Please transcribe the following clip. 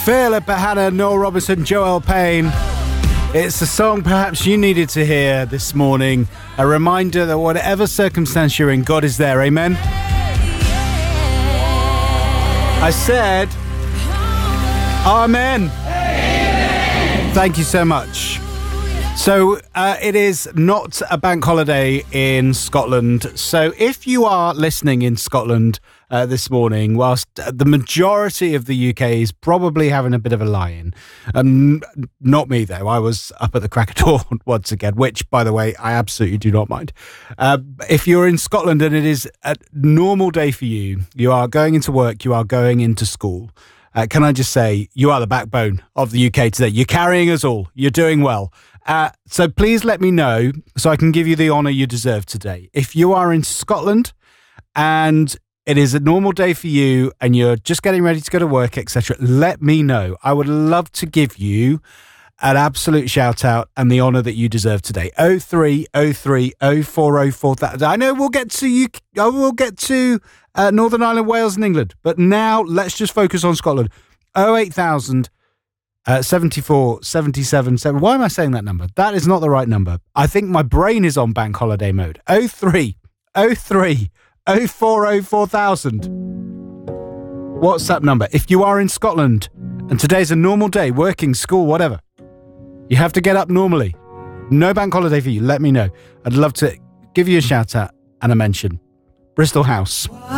Philippa Hanna, Noel Robinson, Joel Payne. It's a song perhaps you needed to hear this morning. A reminder that whatever circumstance you're in, God is there. Amen? I said, Amen. Thank you so much. So it is not a bank holiday in Scotland. So if you are listening in Scotland this morning, whilst the majority of the UK is probably having a bit of a lie-in, not me though, I was up at the crack of dawn once again, which, by the way, I absolutely do not mind. If you're in Scotland and it is a normal day for you, you are going into work, you are going into school, can I just say, you are the backbone of the UK today. You're carrying us all. You're doing well. So please let me know so I can give you the honour you deserve today. If you are in Scotland and it is a normal day for you and you're just getting ready to go to work, etc., let me know. I would love to give you an absolute shout out and the honour that you deserve today. 0303 0404. I know we'll get to you. I will get to Northern Ireland, Wales and England. But now let's just focus on Scotland. 08000 74 77 7. Why am I saying that number? That is not the right number. I think my brain is on bank holiday mode. 0303 040 4000. WhatsApp number. If you are in Scotland and today's a normal day, working, school, whatever, you have to get up normally. No bank holiday for you. Let me know. I'd love to give you a shout out and a mention. Bristol House.